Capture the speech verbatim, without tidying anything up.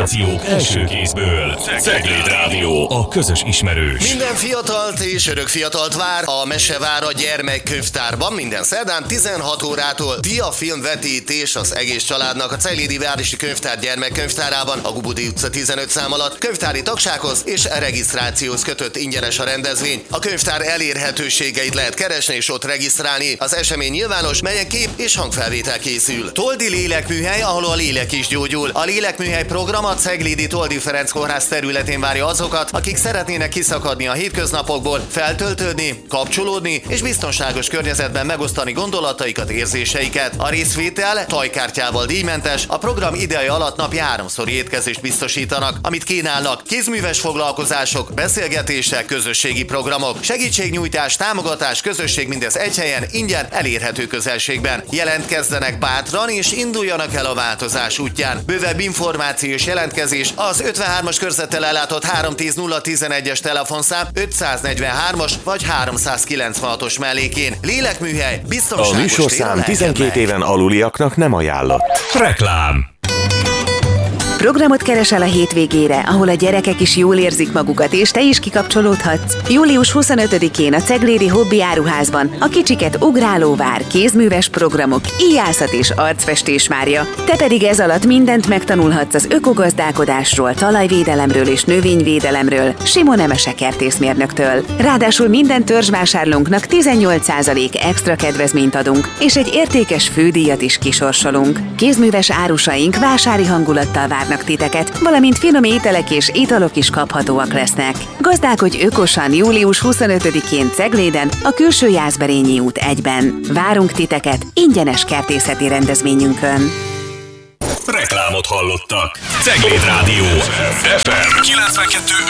Információk első kézből. Cegléd Rádió, a közös ismerős. Minden fiatalt és örök fiatalt vár a Mesevár a gyermekkönyvtárban minden szerdán tizenhat órától. Diafilm vetítés az egész családnak a Ceglédi Városi Könyvtár gyermekkönyvtárában, a Gubudi utca tizenöt szám alatt. Könyvtári tagsághoz és regisztrációhoz kötött ingyenes a rendezvény. A könyvtár elérhetőségeit lehet keresni és ott regisztrálni. Az esemény nyilvános, melyen kép és hangfelvétel készül. Toldi lélekműhely, ahol a lélek is gyógyul. A lélekműhely program a ceglédi Toldi Ferenc kórház területén várja azokat, akik szeretnének kiszakadni a hétköznapokból, feltöltődni, kapcsolódni és biztonságos környezetben megosztani gondolataikat, érzéseiket. A részvétel tajkártyával díjmentes, a program ideje alatt napi háromszor étkezést biztosítanak, amit kínálnak: kézműves foglalkozások, beszélgetések, közösségi programok, segítségnyújtás, támogatás, közösség, mindez egy helyen, ingyen, elérhető közelségben. Jelentkezzenek bátran és induljanak el a változás útján. Bővebb információ és jelentkezés az ötvenhármas körzettel ellátott háromszáz tíz nulla tizenegyes telefonszám ötszáznegyvenhármas vagy háromszázkilencvenhatos mellékén. Lélekműhely, biztonságos A műsorszám tizenkét éven aluliaknak nem ajánlott. Reklám. Programot keresel a hétvégére, ahol a gyerekek is jól érzik magukat, és te is kikapcsolódhatsz? július huszonötödikén a Ceglédi Hobby Áruházban a kicsiket ugráló vár, kézműves programok, íjászat és arcfestés várja. Te pedig ez alatt mindent megtanulhatsz az ökogazdálkodásról, talajvédelemről és növényvédelemről Simon Emese kertészmérnöktől. Ráadásul minden törzsvásárlónknak tizennyolc százalék extra kedvezményt adunk, és egy értékes fődíjat is kisorsolunk. Kézműves árusaink vásári hangulattal várnak titeket, valamint finom ételek és italok is kaphatóak lesznek. Gazdálkodj ökosan július huszonötödikén Cegléden, a Külső Jászberényi út egyben. Várunk titeket ingyenes kertészeti rendezvényünkön. Reklámot hallottak. Cegléd Rádió. ef em kilencvenkettő